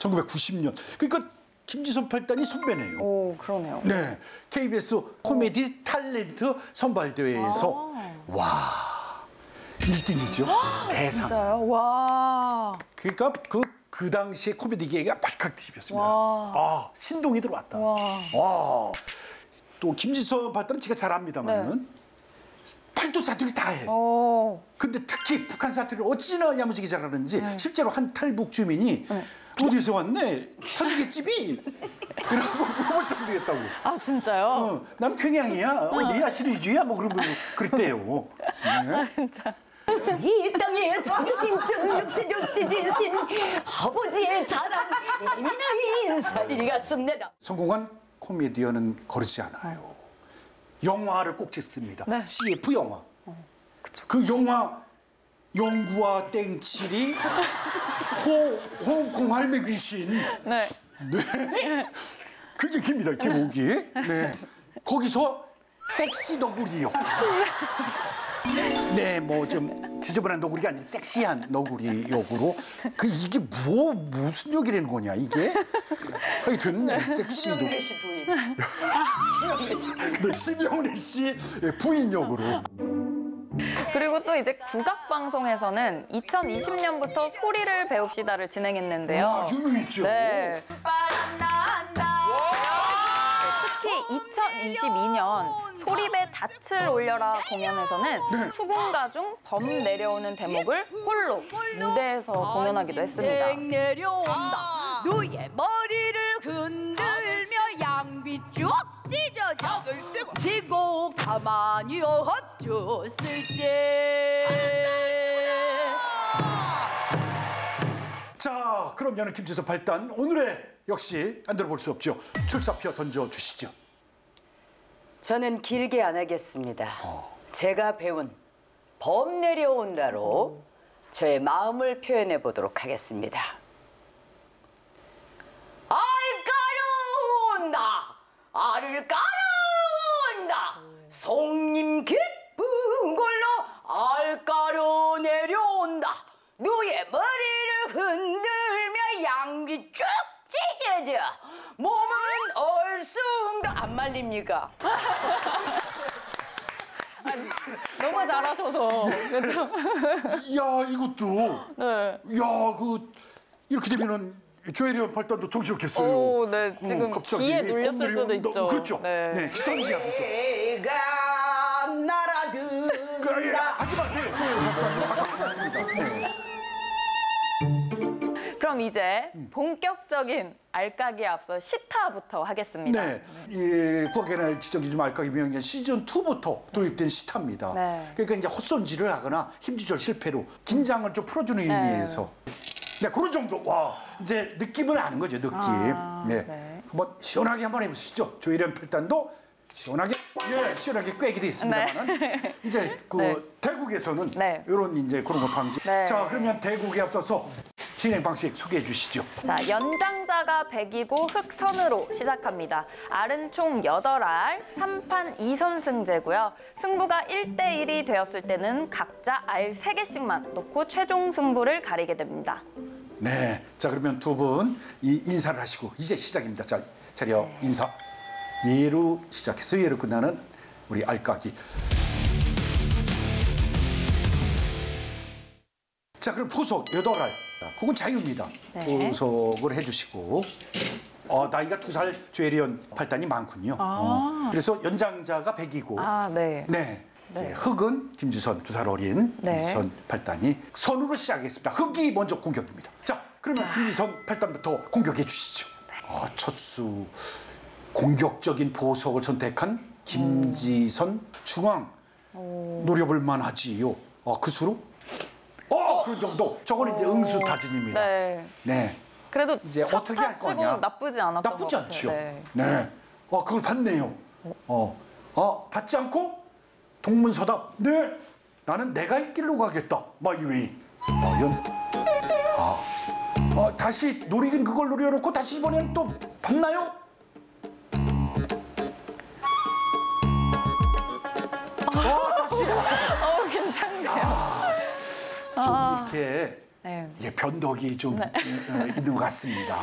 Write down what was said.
1990년. 그러니까 김지선 팔단이 선배네요. 오, 그러네요. 네, KBS 코미디 탤런트 선발대회에서 와 1등이죠. 대상. 진짜요? 와. 그러니까 그 당시에 코미디계가 발칵 뒤집혔습니다. 와. 아, 신동이 들어왔다. 와. 또 김지선 팔단은 제가 잘 압니다만은 팔도 사투리 다 해. 오. 근데 특히 북한 사투리를 어찌나 야무지게 잘하는지 실제로 한 탈북 주민이 어디서 왔네? 탈북의 집이 이라고 물어볼 정도였다고. 아, 진짜요? 난 평양이야. 니야 시리즈야? 뭐 그랬대요. 네. 진짜. 이 땅에 정신적 육체적 지신 아버지의 사랑 이민의 인사드리 같습니다. 성공한 코미디언은 거르지 않아요. 영화를 꼭 찍습니다. 네. CF 영화. 그 영화 영구와 땡칠이 홍콩 할매 귀신. 네. 네. 굉장히 깁니다, 제목이. 네. 거기서 섹시 너구리요. 네, 뭐 좀 지저분한 너구리가 아니라 섹시한 너구리 역으로. 이게 무슨 역이라는 거냐, 이게? 하여튼, 섹시 너구리. 씨 부인. 신영래 씨 부인. 네, 실명래 씨 부인 역으로. 그리고 또 이제 국악방송에서는 2020년부터 소리를 배웁시다를 진행했는데요. 와, 유명했죠. 네. 바람 난다. 특히 2022년 소리배 닻을 올려라 공연에서는 수군가 중 범 내려오는 대목을 홀로 무대에서 공연하기도 했습니다. 생 내려온다. 너의 머리를 흔들며 양비 쭉 찢어져. 지고 가만히 엎줬을세. 자, 그럼 여는 김지선 팔단 오늘의 역시 안 들어볼 수 없죠. 출사표 던져주시죠. 저는 길게 안 하겠습니다. 제가 배운 범 내려온다로 저의 마음을 표현해 보도록 하겠습니다. 알 까려온다. 알을 까려온다. 송님 기쁜 걸로 알 까려 내려온다. 너의 머리를 흔들며 양귀 쭉 찢어져. 몸은 얼숭 안 말립니까? 너무 잘하셔서. 그렇죠? 야, 이것도. 네. 야, 이렇게 되면은 조혜련 팔단도 정신없겠어요. 오, 네. 지금 갑자기 귀에 눌렸을 수도 있죠. 그렇죠. 네. 네, 기선지압 그렇죠. 내가 날아든다. 하지 마세요. 조혜련 팔단 아까 끝났습니다. 네. 그럼 이제 본격적인 알까기에 앞서 시타부터 하겠습니다. 네, 이 국악의 지적이 좀 알까기 명년 시즌 2부터 도입된 시타입니다. 네. 그러니까 이제 헛손질을 하거나 힘조절 실패로 긴장을 좀 풀어주는 의미에서. 네, 그런 정도. 와, 이제 느낌을 아는 거죠, 느낌. 네. 한번 시원하게 한번 해보시죠. 조혜련 팔단도 시원하게, 시원하게 꿰게 돼 있습니다만은 이제 대국에서는 이런 이제 그런 거 방지. 자, 그러면 대국에 앞서서 진행 방식 소개해 주시죠. 자, 연장자가 100이고 흑선으로 시작합니다. 알은 총 8알, 3판 2선승제고요. 승부가 1대1이 되었을 때는 각자 알 3개씩만 놓고 최종 승부를 가리게 됩니다. 네, 자 그러면 두 분 인사를 하시고 이제 시작입니다. 자, 차려 인사. 예로 시작해서 예로 끝나는 우리 알까기. 자, 그럼 포석 8알. 그건 자유입니다. 포석을 해주시고. 나이가 2살 조혜련 팔단이 많군요. 그래서 연장자가 100이고. 네. 이제 흑은 김주선 2살 어린 김주선 팔단이 선으로 시작하겠습니다. 흑이 먼저 공격입니다. 자, 그러면 김주선 팔단부터 공격해 주시죠. 첫수 공격적인 보석을 선택한 김지선 중앙 노려볼 만하지요. 그 수로? 그 정도. 저거는 이제 응수타진입니다. 네. 그래도 이제 어떻게 할 거냐? 나쁘지 않았던 나쁘지 것 않죠. 같아요. 네. 그걸 봤네요. 받지 않고 동문서답. 네. 나는 내가 이 길로 가겠다. 마이웨이. 과연? 다시 노리긴 그걸 노려놓고 다시 이번에는 또 봤나요? 다시. 괜찮네요. 좀 이렇게 변덕이 좀 있는 것 같습니다.